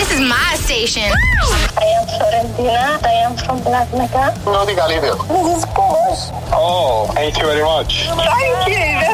This is my station. I am Florentina. I am from Black Mecca. No diga, Livio. This is Posh. Oh, thank you very much. Thank you.